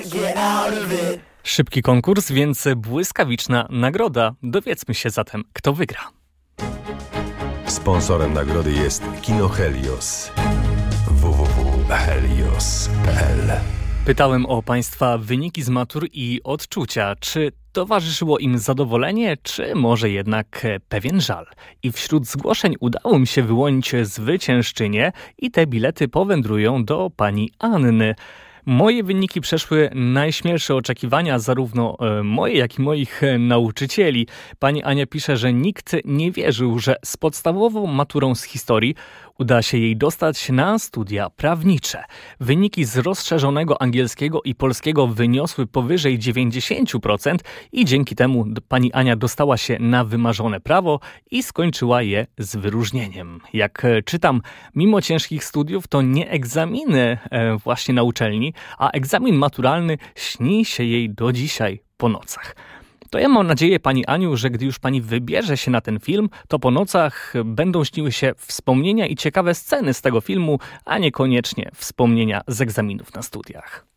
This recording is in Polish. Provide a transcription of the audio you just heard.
Szybki konkurs, więc błyskawiczna nagroda. Dowiedzmy się zatem, kto wygra. Sponsorem nagrody jest Kino Helios. www.helios.pl. Pytałem o Państwa wyniki z matur i odczucia. Czy towarzyszyło im zadowolenie, czy może jednak pewien żal? I wśród zgłoszeń udało mi się wyłonić zwyciężczynię i te bilety powędrują do pani Anny. Moje wyniki przeszły najśmielsze oczekiwania, zarówno moje, jak i moich nauczycieli. Pani Ania pisze, że nikt nie wierzył, że z podstawową maturą z historii uda się jej dostać na studia prawnicze. Wyniki z rozszerzonego angielskiego i polskiego wyniosły powyżej 90% i dzięki temu pani Ania dostała się na wymarzone prawo i skończyła je z wyróżnieniem. Jak czytam, mimo ciężkich studiów to nie egzaminy właśnie na uczelni, a egzamin maturalny śni się jej do dzisiaj po nocach. To ja mam nadzieję, pani Aniu, że gdy już pani wybierze się na ten film, to po nocach będą śniły się wspomnienia i ciekawe sceny z tego filmu, a niekoniecznie wspomnienia z egzaminów na studiach.